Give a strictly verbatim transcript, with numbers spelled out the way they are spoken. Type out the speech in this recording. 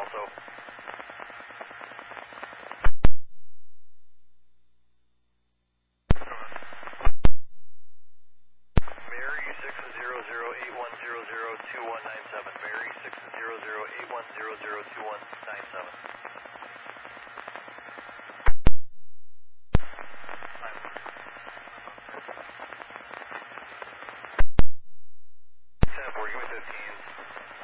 also. Mary six zero zero eight one zero zero two one nine seven. Mary six zero zero eight one zero zero two one nine seven.